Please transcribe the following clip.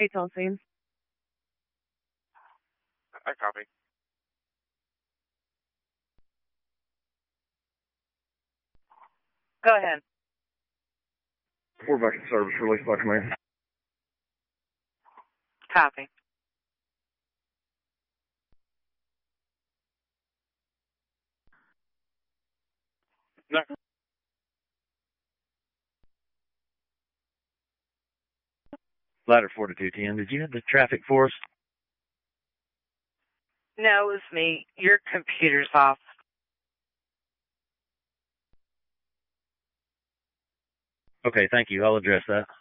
ATEL scene. I copy. Go ahead. We're back in service, released by command. Copy. No. Ladder 4210, did you have the traffic for us? No, it was me. Your computer's off. Okay, thank you. I'll address that.